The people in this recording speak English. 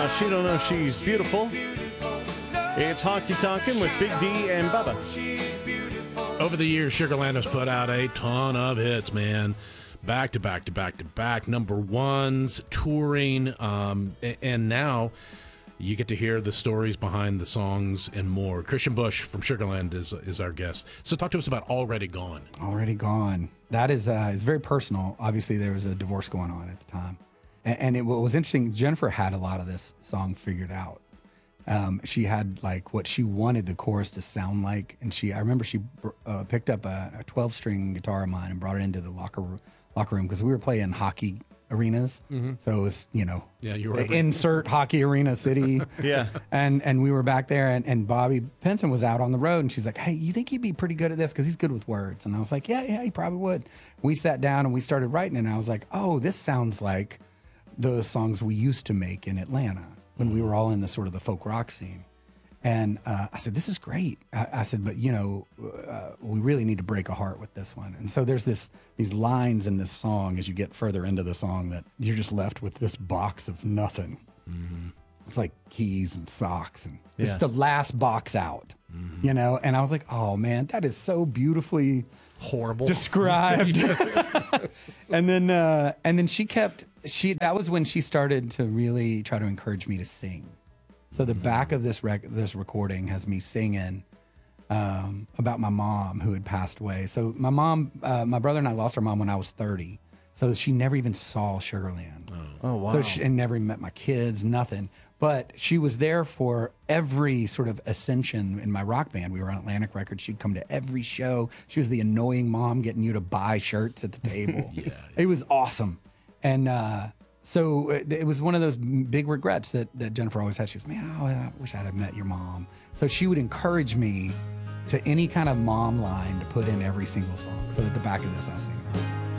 She Don't Know She's Beautiful. It's Honky Tonkin' with Big D and Bubba. Over the years, Sugarland has put out a ton of hits, man. Back to back to back to back. Number ones, touring, and now you get to hear the stories behind the songs and more. Christian Bush from Sugarland is our guest. So talk to us about Already Gone. Already Gone. That is very personal. Obviously, there was a divorce going on at the time. And what was interesting, Jennifer had a lot of this song figured out. She had like what she wanted the chorus to sound like. And I remember she picked up a 12-string guitar of mine and brought it into the locker room because we were playing hockey arenas. Mm-hmm. So it was, you were insert hockey arena city. Yeah. And we were back there and Bobby Pinson was out on the road and she's like, hey, you think he'd be pretty good at this? Because he's good with words. And I was like, yeah, he probably would. We sat down and we started writing and I was like, oh, this sounds like the songs we used to make in Atlanta when we were all in the sort of the folk rock scene. And I said, this is great. I said, but we really need to break a heart with this one. And so there's these lines in this song as you get further into the song that you're just left with this box of nothing. Mm-hmm. It's like keys and socks and it's the last box out, And I was like, oh man, that is so beautifully horrible described. And then that was when she started to really try to encourage me to sing. So the back of this recording has me singing about my mom who had passed away. So my mom, my brother and I lost our mom when I was 30. So she never even saw Sugarland. Oh, wow. So and never met my kids, nothing. But she was there for every sort of ascension in my rock band. We were on Atlantic Records. She'd come to every show. She was the annoying mom getting you to buy shirts at the table. It was awesome. And so it was one of those big regrets that Jennifer always had. She goes, man, I wish I'd have met your mom. So she would encourage me to any kind of mom line to put in every single song. So at the back of this, I sing.